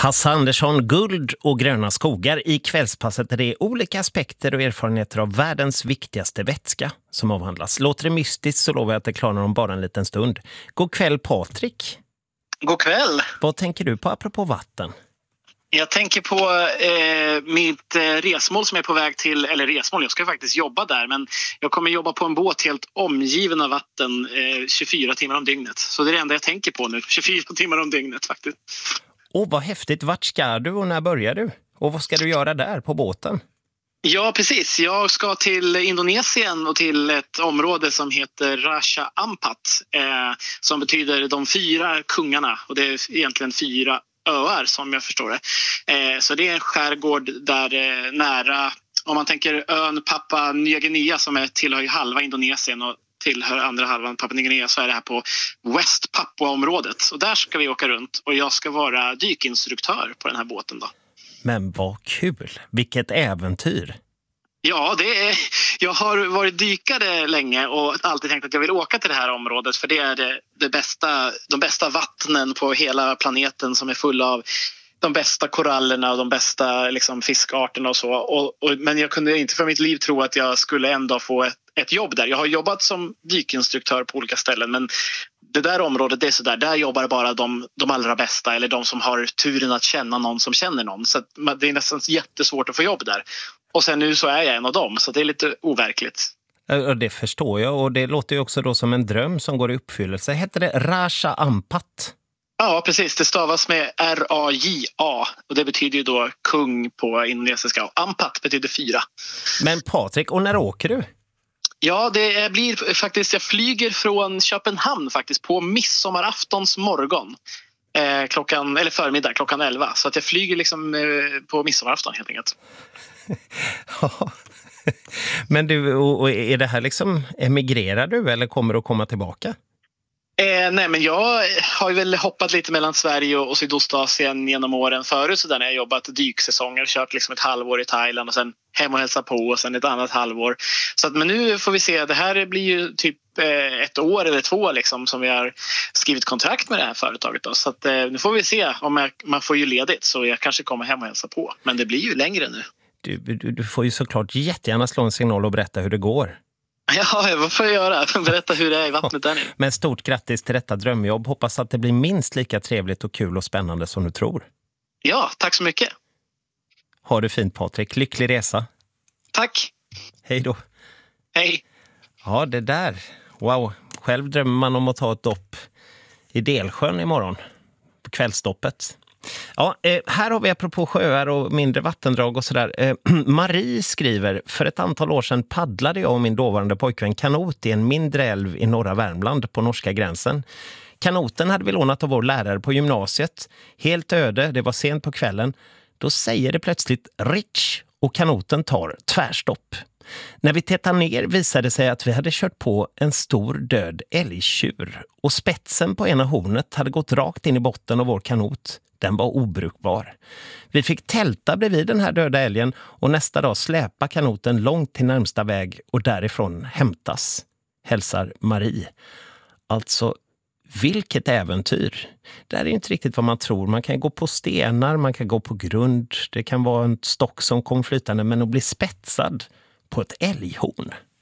Hasse Andersson, guld och gröna skogar. I kvällspasset är det olika aspekter och erfarenheter av världens viktigaste vätska som avhandlas. Låter det mystiskt så lovar jag att det klarar om bara en liten stund. God kväll Patrik. God kväll. Vad tänker du på apropå vatten? Jag tänker på mitt resmål som är på väg till, eller resmål, jag ska faktiskt jobba där, men jag kommer jobba på en båt helt omgiven av vatten 24 timmar om dygnet. Så det är det enda jag tänker på nu, 24 timmar om dygnet faktiskt. Åh, vad häftigt. Vart ska du och när börjar du? Och vad ska du göra där på båten? Ja, precis. Jag ska till Indonesien och till ett område som heter Raja Ampat, som betyder de 4 kungarna, och det är egentligen 4 öar som jag förstår det. Så det är en skärgård där nära, om man tänker ön Papua Nya Guinea som tillhör ju halva Indonesien och tillhör andra halvan Papua Nya Guinea, så är det här på West Papua-området. Och där ska vi åka runt och jag ska vara dykinstruktör på den här båten då. Men vad kul! Vilket äventyr! Ja, jag har varit dykare länge och alltid tänkt att jag vill åka till det här området, för det är de bästa vattnen på hela planeten som är fulla av de bästa korallerna och de bästa liksom, fiskarterna och så. Men jag kunde inte för mitt liv tro att jag skulle ändå få ett jobb där. Jag har jobbat som dykinstruktör på olika ställen, men det där området, det är sådär, där jobbar bara de allra bästa, eller de som har turen att känna någon som känner någon. Så det är nästan jättesvårt att få jobb där. Och sen nu så är jag en av dem, så det är lite overkligt. Det förstår jag, och det låter ju också då som en dröm som går i uppfyllelse. Heter det Raja Ampat? Ja, precis. Det stavas med R-A-J-A och det betyder ju då kung på indonesiska. Ampat betyder 4. Men Patrik, och när åker du? Ja, det blir faktiskt, jag flyger från Köpenhamn faktiskt på midsommaraftons morgon. Förmiddag, klockan 11. Så att jag flyger liksom på midsommarafton helt enkelt. Ja. Men du, och är det här liksom, emigrerar du eller kommer du att komma tillbaka? Nej, men jag har ju väl hoppat lite mellan Sverige och Sydostasien genom åren förut, så där när jag jobbat dyksäsonger, kört liksom ett halvår i Thailand och sen hem och hälsa på och sen ett annat halvår. Så att, men nu får vi se, det här blir ju typ 1 år eller 2 liksom, som vi har skrivit kontrakt med det här företaget då. Så att, nu får vi se om man får ju ledigt, så jag kanske kommer hem och hälsa på. Men det blir ju längre nu. Du får ju såklart jättegärna slå en signal och berätta hur det går. Ja, vad får jag göra? Berätta hur det är i vattnet där nu. Men stort grattis till detta drömjobb. Hoppas att det blir minst lika trevligt och kul och spännande som du tror. Ja, tack så mycket. Ha det fint Patrik. Lycklig resa. Tack. Hej då. Hej. Ja, det där. Wow. Själv drömmer man om att ta ett dopp i Delsjön imorgon. På kvällsdoppet. Ja, här har vi apropå sjöar och mindre vattendrag och sådär. Marie skriver, för ett antal år sedan paddlade jag och min dåvarande pojkvän kanot i en mindre älv i norra Värmland på norska gränsen. Kanoten hade vi lånat av vår lärare på gymnasiet. Helt öde, det var sent på kvällen. Då säger det plötsligt Rich och kanoten tar tvärstopp. När vi tittade ner visade det sig att vi hade kört på en stor död älgtjur och spetsen på ena hornet hade gått rakt in i botten av vår kanot. Den var obrukbar. Vi fick tälta bredvid den här döda älgen och nästa dag släpa kanoten långt till närmsta väg och därifrån hämtas. Hälsar Marie. Alltså, vilket äventyr. Det här är inte riktigt vad man tror. Man kan gå på stenar, man kan gå på grund. Det kan vara en stock som kom flytande, men att bli spetsad på ett älghorn.